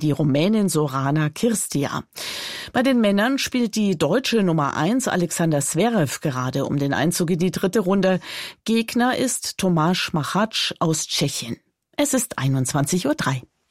die Rumänin Sorana Cârstea. Bei den Männern spielt die deutsche Nummer 1 Alexander Zverev gerade um den Einzug in die dritte Runde. Gegner ist Tomáš Machač aus Tschechien. Es ist 21:03 Uhr.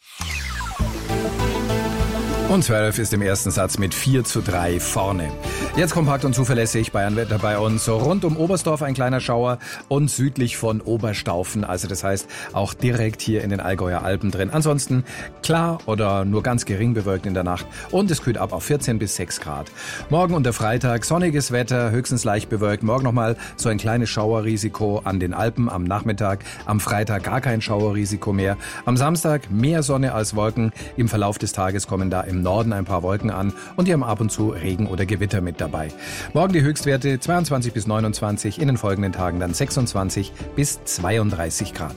Und Zverev ist im ersten Satz mit 4:3 vorne. Jetzt kompakt und zuverlässig Bayernwetter bei uns. Rund um Oberstdorf ein kleiner Schauer und südlich von Oberstaufen. Also das heißt auch direkt hier in den Allgäuer Alpen drin. Ansonsten klar oder nur ganz gering bewölkt in der Nacht. Und es kühlt ab auf 14 bis 6 Grad. Morgen und der Freitag sonniges Wetter, höchstens leicht bewölkt. Morgen nochmal so ein kleines Schauerrisiko an den Alpen am Nachmittag. Am Freitag gar kein Schauerrisiko mehr. Am Samstag mehr Sonne als Wolken. Im Verlauf des Tages kommen da im Norden ein paar Wolken an und die haben ab und zu Regen oder Gewitter mit dabei. Morgen die Höchstwerte 22 bis 29, in den folgenden Tagen dann 26 bis 32 Grad.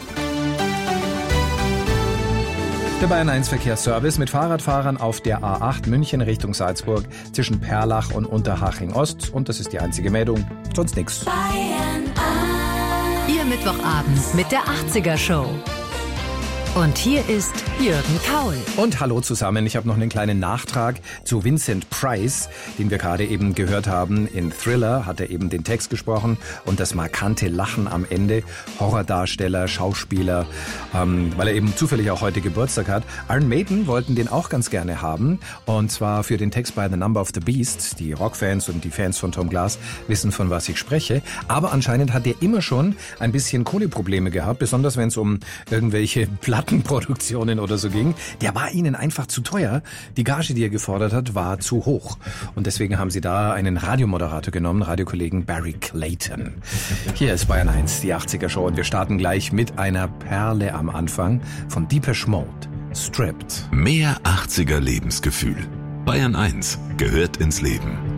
Der Bayern 1 Verkehrsservice mit Fahrradfahrern auf der A8 München Richtung Salzburg zwischen Perlach und Unterhaching Ost. Und das ist die einzige Meldung, sonst nichts. Bayern 1. Ihr Mittwochabend mit der 80er Show. Und hier ist Jürgen Kaul. Und hallo zusammen, ich habe noch einen kleinen Nachtrag zu Vincent Price, den wir gerade eben gehört haben. In Thriller hat er eben den Text gesprochen und das markante Lachen am Ende. Horrordarsteller, Schauspieler, weil er eben zufällig auch heute Geburtstag hat. Iron Maiden wollten den auch ganz gerne haben und zwar für den Text bei The Number of the Beast. Die Rockfans und die Fans von Tom Glass wissen, von was ich spreche. Aber anscheinend hat er immer schon ein bisschen Kohleprobleme gehabt, besonders wenn es um irgendwelche Plattenproduktionen oder so ging. Der war ihnen einfach zu teuer. Die Gage, die er gefordert hat, war zu hoch. Und deswegen haben sie da einen Radiomoderator genommen, Radiokollegen Barry Clayton. Hier ist Bayern 1, die 80er Show. Und wir starten gleich mit einer Perle am Anfang von Depeche Mode. Stripped. Mehr 80er Lebensgefühl. Bayern 1 gehört ins Leben.